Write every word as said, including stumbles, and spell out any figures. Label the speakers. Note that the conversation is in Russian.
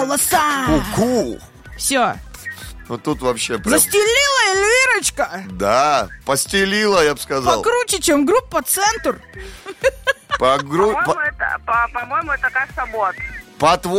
Speaker 1: Волоса.
Speaker 2: Ку-ку.
Speaker 1: Все.
Speaker 2: Вот тут вообще прям...
Speaker 1: Застелила Эльвирочка?
Speaker 2: Да, постелила, я бы сказал.
Speaker 1: Покруче, чем группа «Центр».
Speaker 2: По гру...
Speaker 3: По-моему,
Speaker 2: по...
Speaker 3: это, по- по-моему, это кажется, бот.
Speaker 2: По-твоему...